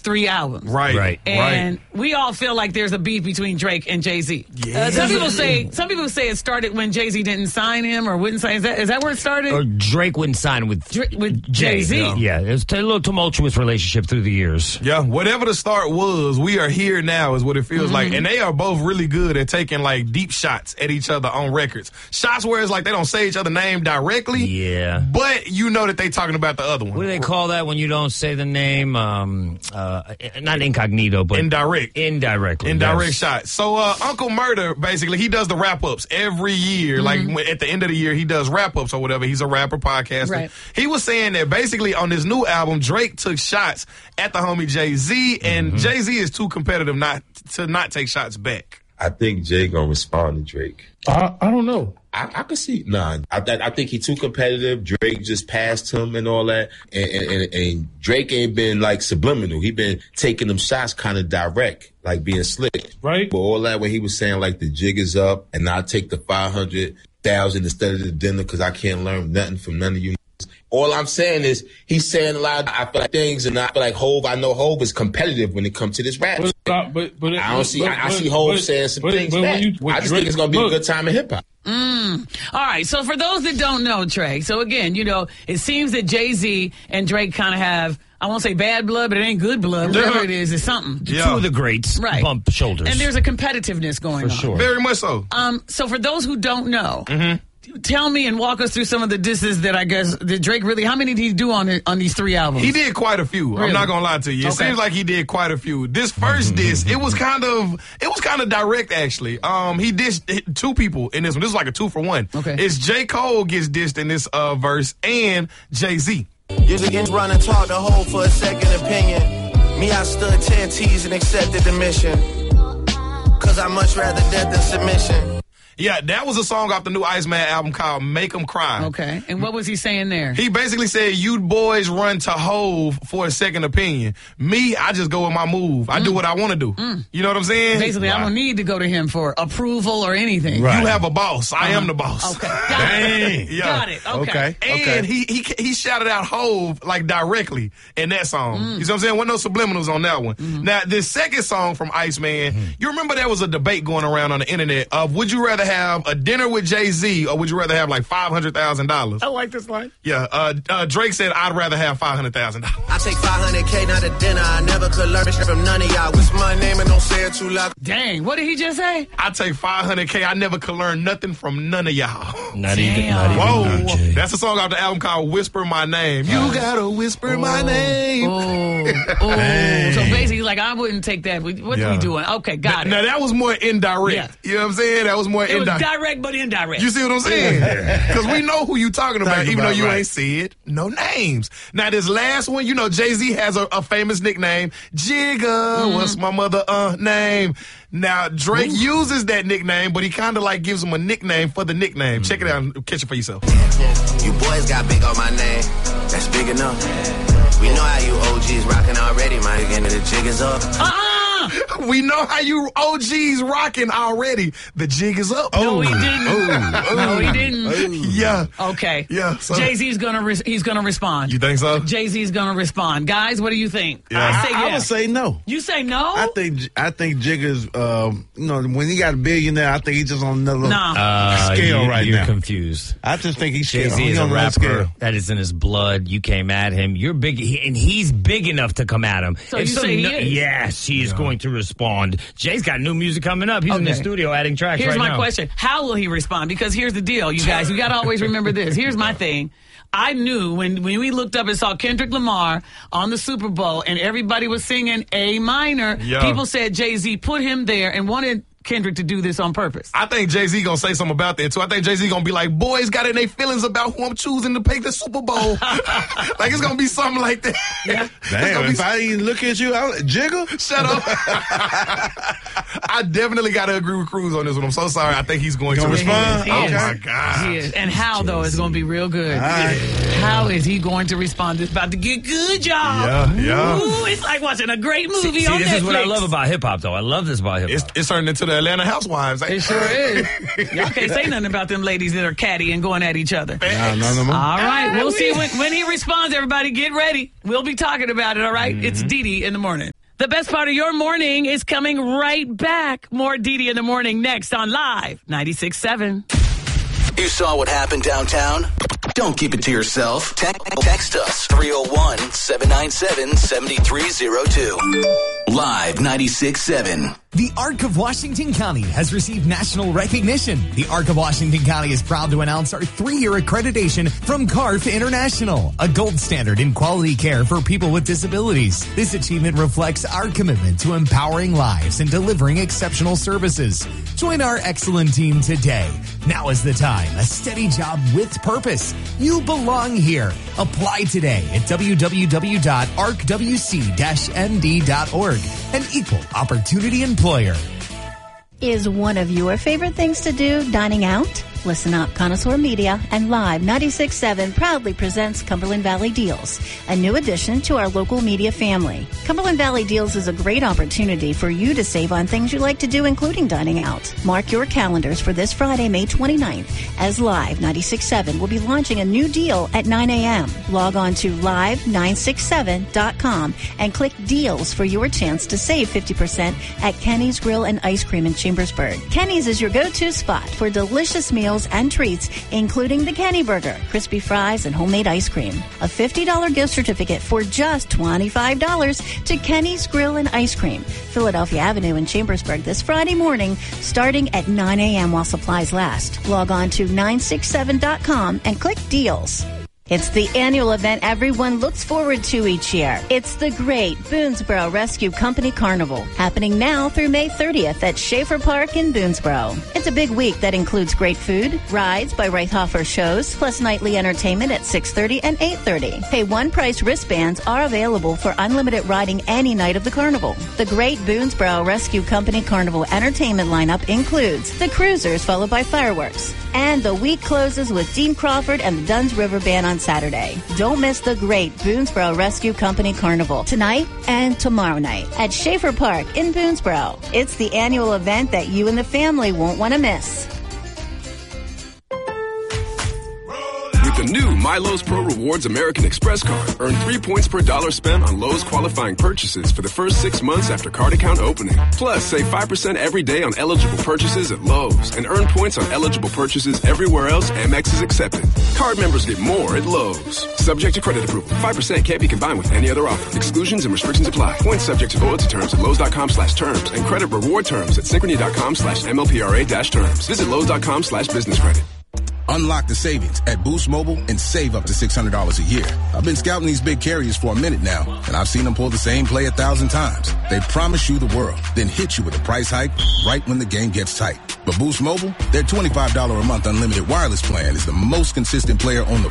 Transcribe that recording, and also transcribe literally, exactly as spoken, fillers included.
three albums. Right, right, And right. we all feel like there's a beef between Drake and Jay-Z. Yeah. Uh, some people say some people say it started when Jay-Z didn't sign him or wouldn't sign. Is that, is that where it started? Or Drake wouldn't sign with Drake, with Jay. Jay-Z. Yeah, yeah. It was a little tumultuous relationship through the years. Yeah, whatever the start was, we are here now is what it feels mm-hmm. like. And they are both really good at taking like deep shots at each other on records. Shots where it's like they don't say each other's name directly. Yeah. But you know that they talking about the other one. What do they call that when you don't say the name? Um, uh, not incognito, but indirect. Indirectly. Indirect yes. shots. So uh, Uncle Murder, basically, he does the wrap-ups every year. Mm-hmm. Like at the end of the year, he does wrap-ups or whatever. He's a rapper, podcaster. Right. He was saying that basically on this new album, Drake took shots at the homie Jay-Z, and mm-hmm. Jay-Z is too competitive not to not take shots back. I think Jay gonna respond to Drake. I, I don't know. I, I can see. Nah, I, I think he's too competitive. Drake just passed him and all that. And, and, and Drake ain't been like subliminal. He been taking them shots kind of direct, like being slick. Right. But all that when he was saying like the jig is up and I'll take the five hundred thousand instead of the dinner because I can't learn nothing from none of you. All I'm saying is he's saying a lot of I feel like things, and I feel like Hov. I know Hov is competitive when it comes to this rap. But, but, but, but I don't but, see. but, I, I see Hov saying some but, things but back. You, I just Drake, think it's gonna be look, a good time in hip hop. Mm. All right. So for those that don't know, Trey. So again, you know, it seems that Jay-Z and Drake kind of have. I won't say bad blood, but it ain't good blood. Whatever it is, it's something. Yeah. Two of the greats right. bump shoulders. And there's a competitiveness going for on. Sure. Very much so. Um. So for those who don't know, mm-hmm. tell me and walk us through some of the disses that I guess that Drake really. How many did he do on it, on these three albums? He did quite a few. Really? I'm not gonna lie to you. It okay. seems like he did quite a few. This first diss, it was kind of it was kind of direct actually. Um, he dissed two people in this one. This is like a two for one. Okay. It's J. Cole gets dissed in this uh, verse and Jay-Z. You can run and talk the whole for a second opinion. Me, I stood ten T's and accepted the mission. Cause I much rather death than submission. Yeah, that was a song off the new Iceman album called Make 'Em Cry. Okay, and what was he saying there? He basically said, you boys run to Hov for a second opinion. Me, I just go with my move. I mm. do what I want to do. Mm. You know what I'm saying? Basically, right. I don't need to go to him for approval or anything. Right. You have a boss. I uh-huh. am the boss. Okay, got Dang. it. Yeah. Got it. Okay. okay. And okay. he he he shouted out Hov like directly in that song. Mm. You see what I'm saying? Wasn't no subliminals on that one. Mm-hmm. Now, this second song from Iceman, mm-hmm. you remember there was a debate going around on the internet of would you rather have a dinner with Jay-Z or would you rather have like five hundred thousand dollars? I like this line. Yeah, uh, uh, Drake said, I'd rather have five hundred thousand dollars. I take five hundred K, not a dinner. I never could learn it from none of y'all. What's my name and don't say it too loud. Dang, what did he just say? I take five hundred K, I never could learn nothing from none of y'all. Not even, not Whoa, even Whoa, that's a song off the album called Whisper My Name. You uh, gotta whisper oh, my name. Oh, oh. So basically, like, I wouldn't take that. What yeah. are we doing? Okay, got now, it. Now, that was more indirect. Yeah. You know what I'm saying? That was more it indirect. Was direct, but indirect. You see what I'm saying? Because we know who you talking about, talking even about, though you right. ain't said no names. Now, this last one, you know, Jay-Z has a, a famous nickname, Jigga. Mm-hmm. What's my mother uh name? Now, Drake Ooh. uses that nickname, but he kind of like gives him a nickname for the nickname. Mm-hmm. Check it out and catch it for yourself. You boys got big on my name. That's big enough. We know how you O Gs rocking already. My again, the jig is up. Uh-uh. We know how you O Gs rocking already. The jig is up. No, he didn't. Oh. No, he didn't. Oh. Yeah. Okay. Yeah. So. Jay-Z's gonna re- he's gonna respond. You think so? Jay-Z's gonna respond. Guys, what do you think? Yeah. I say I, yeah. I would say no. You say no? I think I think Jigga's, um, you know, when he got a billionaire, I think he's just on another nah. uh, scale you, right you're now. You're confused. I just think he's Jay-Z is a rapper that is in his blood. You came at him. You're big, and he's big enough to come at him. So if you say he no, is? Yes, he is yeah. going to respond. Jay's got new music coming up. He's okay. in the studio adding tracks Here's right my now. question. How will he respond? Because here's the deal, you guys. You got to always remember this. Here's my thing. I knew when, when we looked up and saw Kendrick Lamar on the Super Bowl and everybody was singing A minor, yeah. people said Jay-Z put him there and wanted Kendrick to do this on purpose. I think Jay-Z gonna say something about that too. I think Jay-Z gonna be like, boys got in their feelings about who I'm choosing to pick the Super Bowl. Like it's gonna be something like that. Yeah. Damn, if be... I didn't look at you, I was, Jigga? Shut up. I definitely gotta agree with Cruz on this one. I'm so sorry. I think he's going to respond. He oh is. my God. He is. And how Jay-Z. though is gonna be real good. Right. How is he going to respond? It's about to get good, y'all. Yeah, yeah. Ooh, it's like watching a great movie see, on see, this Netflix. is what I love about hip hop though. I love this about hip hop. It's, it's turning into the Atlanta Housewives. It sure is. Y'all can't say nothing about them ladies that are catty and going at each other. Nah, none of them. All right, we'll see when, when he responds. Everybody get ready. We'll be talking about it, all right? Mm-hmm. It's Dee Dee in the morning. The best part of your morning is coming right back. More Dee Dee in the morning next on Live ninety-six point seven. You saw what happened downtown? Don't keep it to yourself. Te- text us three oh one, seven nine seven, seven three oh two. Live ninety-six point seven. The Arc of Washington County has received national recognition. The Arc of Washington County is proud to announce our three-year accreditation from C A R F International, a gold standard in quality care for people with disabilities. This achievement reflects our commitment to empowering lives and delivering exceptional services. Join our excellent team today. Now is the time. A steady job with purpose. You belong here. Apply today at w w w dot arc w c dash m d dot org. An equal opportunity employer. Is one of your favorite things to do dining out? Listen up, Connoisseur Media and Live ninety-six point seven proudly presents Cumberland Valley Deals, a new addition to our local media family. Cumberland Valley Deals is a great opportunity for you to save on things you like to do, including dining out. Mark your calendars for this Friday, May twenty-ninth, as Live ninety-six point seven will be launching a new deal at nine a.m. Log on to live nine six seven dot com and click Deals for your chance to save fifty percent at Kenny's Grill and Ice Cream in Chambersburg. Kenny's is your go-to spot for delicious meals and treats, including the Kenny Burger, crispy fries, and homemade ice cream. A fifty dollars gift certificate for just twenty-five dollars to Kenny's Grill and Ice Cream, Philadelphia Avenue in Chambersburg this Friday morning, starting at nine a.m. while supplies last. Log on to nine six seven dot com and click Deals. It's the annual event everyone looks forward to each year. It's the Great Boonesboro Rescue Company Carnival, happening now through May thirtieth at Schaefer Park in Boonesboro. It's a big week that includes great food, rides by Reithofer shows, plus nightly entertainment at six thirty and eight thirty. Pay one price wristbands are available for unlimited riding any night of the carnival. The Great Boonesboro Rescue Company Carnival entertainment lineup includes the Cruisers, followed by fireworks. And the week closes with Dean Crawford and the Dunn's River Band on Saturday. Don't miss the Great Boonesboro Rescue Company Carnival tonight and tomorrow night at Schaefer Park in Boonesboro. It's the annual event that you and the family won't want to miss. With the new MyLowe's Pro Rewards American Express card, earn three points per dollar spent on Lowe's qualifying purchases for the first six months after card account opening. Plus, save five percent every day on eligible purchases at Lowe's and earn points on eligible purchases everywhere else Amex is accepted. Card members get more at Lowe's. Subject to credit approval. five percent can't be combined with any other offer. Exclusions and restrictions apply. Points subject to loyalty terms at Lowe's.com slash terms and credit reward terms at Synchrony.com slash MLPRA dash terms. Visit Lowe's.com slash business credit. Unlock the savings at Boost Mobile and save up to six hundred dollars a year. I've been scouting these big carriers for a minute now, and I've seen them pull the same play a thousand times. They promise you the world, then hit you with a price hike right when the game gets tight. But Boost Mobile, their twenty-five dollars a month unlimited wireless plan is the most consistent player on the